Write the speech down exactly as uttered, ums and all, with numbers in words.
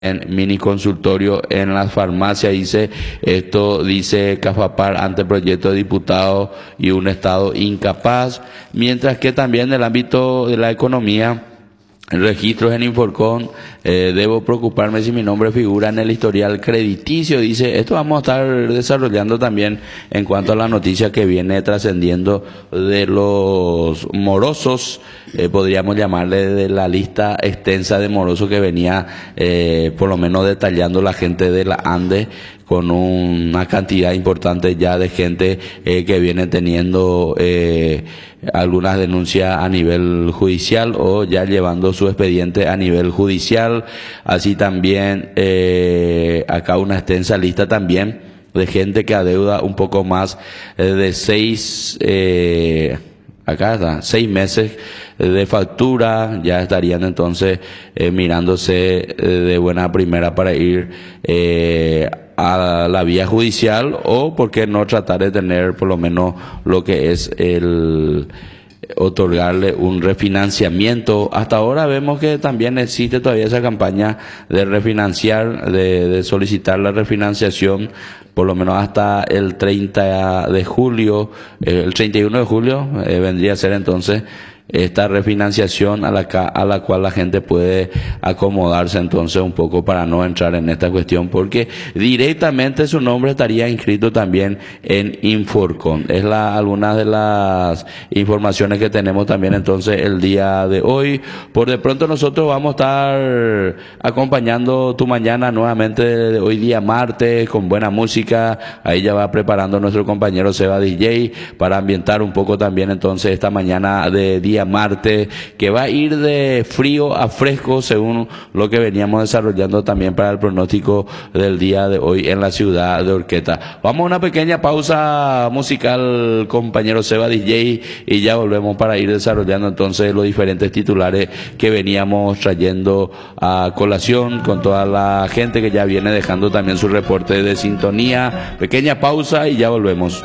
en mini consultorio en las farmacias, dice, esto dice Cafapar ante proyecto de diputado y un Estado incapaz, mientras que también en el ámbito de la economía, registros en Inforcon, eh, debo preocuparme si mi nombre figura en el historial crediticio, dice, esto vamos a estar desarrollando también en cuanto a la noticia que viene trascendiendo de los morosos, eh, podríamos llamarle de la lista extensa de morosos que venía eh, por lo menos detallando la gente de la ANDE, con una cantidad importante ya de gente eh, que viene teniendo eh, algunas denuncias a nivel judicial o ya llevando su expediente a nivel judicial. Así también eh, acá una extensa lista también de gente que adeuda un poco más eh, de seis eh, acá está, seis meses de factura, ya estarían entonces eh, mirándose eh, de buena primera para ir eh, a la vía judicial, o por qué no tratar de tener por lo menos lo que es el otorgarle un refinanciamiento. Hasta ahora vemos que también existe todavía esa campaña de refinanciar, de, de solicitar la refinanciación por lo menos hasta el treinta de julio, eh, el treinta y uno de julio eh, vendría a ser entonces esta refinanciación a la, a la cual la gente puede acomodarse entonces un poco para no entrar en esta cuestión, porque directamente su nombre estaría inscrito también en Inforcon. Es la, algunas de las informaciones que tenemos también entonces el día de hoy. Por de pronto nosotros vamos a estar acompañando tu mañana nuevamente de hoy día martes con buena música. Ahí ya va preparando nuestro compañero Seba D J para ambientar un poco también entonces esta mañana de día martes, que va a ir de frío a fresco según lo que veníamos desarrollando también para el pronóstico del día de hoy en la ciudad de Urqueta. Vamos a una pequeña pausa musical, compañero Seba D J, y ya volvemos para ir desarrollando entonces los diferentes titulares que veníamos trayendo a colación con toda la gente que ya viene dejando también su reporte de sintonía. Pequeña pausa y ya volvemos.